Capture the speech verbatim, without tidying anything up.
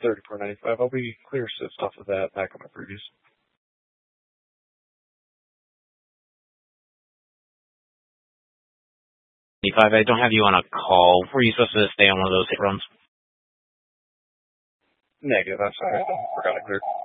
thirty-four ninety-five. I'll be clear assist off of that back on my previous. ninety-five, I don't have you on a call. Were you supposed to stay on one of those hit runs? Negative, I'm sorry. I forgot I cleared.